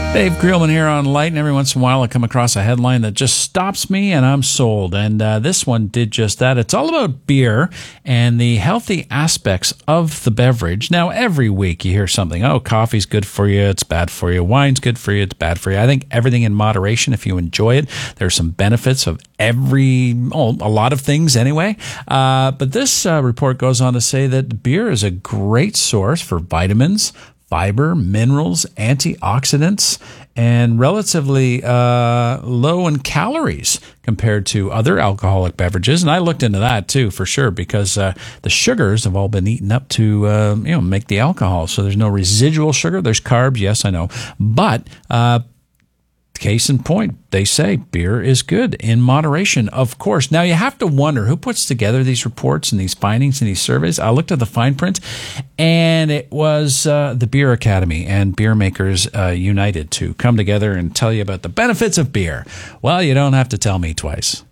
Dave Creelman here on Light, and every once in a while I come across a headline that just stops me and I'm sold. And this one did just that. It's all about beer and the healthy aspects of the beverage. Now, every week you hear something, oh, coffee's good for you, it's bad for you. Wine's good for you, it's bad for you. I think everything in moderation, if you enjoy it, there's some benefits of a lot of things anyway. But this report goes on to say that beer is a great source for vitamins, fiber, minerals, antioxidants, and relatively low in calories compared to other alcoholic beverages. And I looked into that too, for sure, because the sugars have all been eaten up to make the alcohol. So there's no residual sugar. There's carbs, yes, I know, but case in point, they say beer is good in moderation, of course. Now, you have to wonder who puts together these reports and these findings and these surveys. I looked at the fine print, and it was the Beer Academy and Beer Makers United to come together and tell you about the benefits of beer. Well, you don't have to tell me twice.